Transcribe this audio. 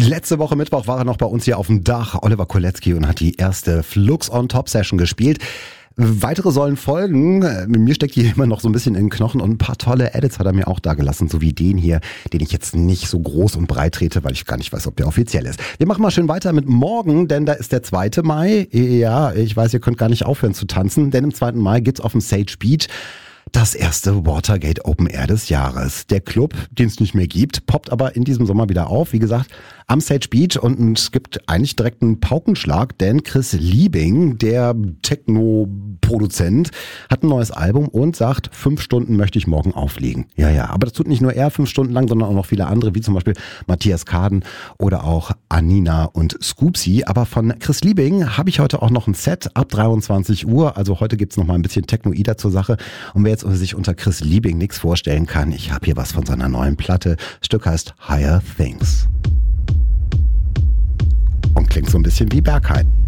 Letzte Woche Mittwoch war er noch bei uns hier auf dem Dach, Oliver Kolecki, und hat die erste Flux on Top Session gespielt. Weitere sollen folgen. Mir steckt hier immer noch so ein bisschen in den Knochen und ein paar tolle Edits hat er mir auch da gelassen, so wie den hier, den ich jetzt nicht so groß und breit trete, weil ich gar nicht weiß, ob der offiziell ist. Wir machen mal schön weiter mit morgen, denn da ist der 2. Mai. Ja, ich weiß, ihr könnt gar nicht aufhören zu tanzen, denn am 2. Mai gibt's auf dem Sage Beach das erste Watergate Open Air des Jahres. Der Club, den es nicht mehr gibt, poppt aber in diesem Sommer wieder auf. Wie gesagt, am Sage Beach, und es gibt eigentlich direkt einen Paukenschlag, denn Chris Liebing, der Techno-Produzent, hat ein neues Album und sagt, 5 Stunden möchte ich morgen auflegen. Ja, aber das tut nicht nur er 5 Stunden lang, sondern auch noch viele andere, wie zum Beispiel Matthias Kaden oder auch Anina und Scoopsy. Aber von Chris Liebing habe ich heute auch noch ein Set ab 23 Uhr. Also heute gibt's noch mal ein bisschen Technoida zur Sache. Und wer jetzt sich unter Chris Liebing nichts vorstellen kann, ich habe hier was von seiner neuen Platte. Das Stück heißt Higher Things. Und klingt so ein bisschen wie Berghain.